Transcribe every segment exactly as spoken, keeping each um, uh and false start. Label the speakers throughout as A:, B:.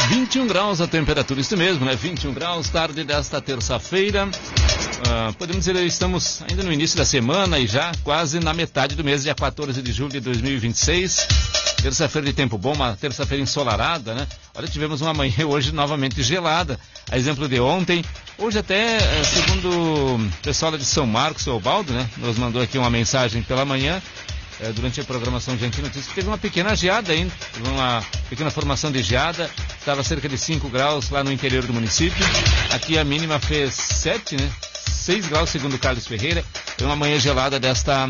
A: vinte e um graus a temperatura, isso mesmo, né? vinte e um graus, tarde desta terça-feira. Uh, podemos dizer que estamos ainda no início da semana e já quase na metade do mês, dia quatorze de julho de dois mil e vinte e seis. Terça-feira de tempo bom, uma terça-feira ensolarada, né? Olha, tivemos uma manhã hoje novamente gelada, a exemplo de ontem. Hoje até, segundo o pessoal de São Marcos, o Baldo, né? Nos mandou aqui uma mensagem pela manhã, eh, durante a programação de Gente Notícias, que teve uma pequena geada ainda, teve uma pequena formação de geada, estava cerca de cinco graus lá no interior do município. Aqui a mínima fez sete, né? seis graus, segundo o Carlos Ferreira. Foi uma manhã gelada desta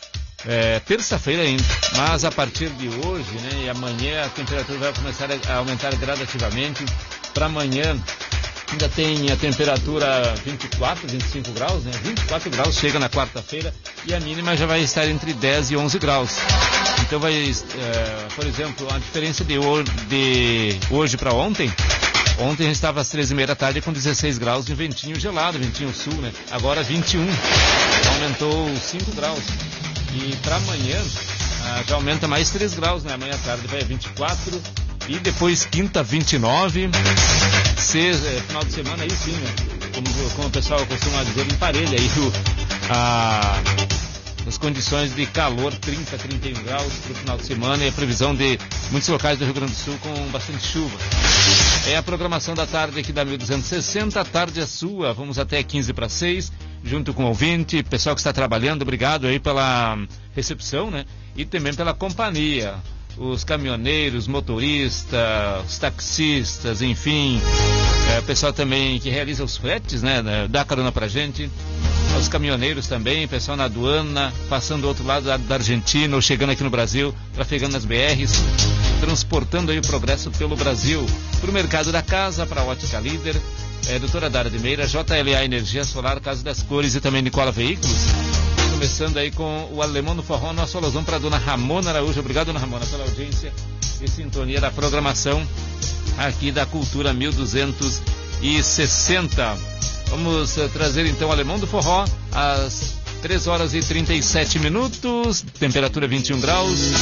A: é, terça-feira ainda. Mas a partir de hoje, né, e amanhã, a temperatura vai começar a aumentar gradativamente. Para amanhã ainda tem a temperatura vinte e quatro, vinte e cinco graus, né? vinte e quatro graus chega na quarta-feira e a mínima já vai estar entre dez e onze graus. Então vai, é, por exemplo, a diferença de, de hoje para ontem. Ontem a gente estava às treze e meia da tarde com dezesseis graus de ventinho gelado, ventinho sul, né? Agora vinte e um, aumentou cinco graus. E para amanhã ah, já aumenta mais três graus, né? Amanhã à tarde vai a vinte e quatro e depois quinta vinte e nove. Sexta, é, final de semana aí sim, né? Como, como o pessoal costuma dizer, emparelha aí o, a, as condições de calor, trinta, trinta e um graus para o final de semana, e a previsão de muitos locais do Rio Grande do Sul com bastante chuva. É a programação da tarde aqui da mil duzentos e sessenta, a tarde é sua, vamos até quinze para seis, junto com o ouvinte, pessoal que está trabalhando, obrigado aí pela recepção, né? E também pela companhia, os caminhoneiros, motoristas, os taxistas, enfim, é, o pessoal também que realiza os fretes, né? Dá carona pra gente, os caminhoneiros também, pessoal na aduana, passando do outro lado da, da Argentina, ou chegando aqui no Brasil, trafegando nas B Rs, transportando aí o progresso pelo Brasil, para o mercado da casa, para a Ótica Líder, é, doutora Dara de Meira, J L A Energia Solar, Casa das Cores e também Nicola Veículos. Começando aí com o Alemão do Forró, nosso alusão para a dona Ramona Araújo. Obrigado, dona Ramona, pela audiência e sintonia da programação aqui da Cultura mil duzentos e sessenta. Vamos uh, trazer então o Alemão do Forró às três horas e trinta e sete minutos, temperatura vinte e um graus.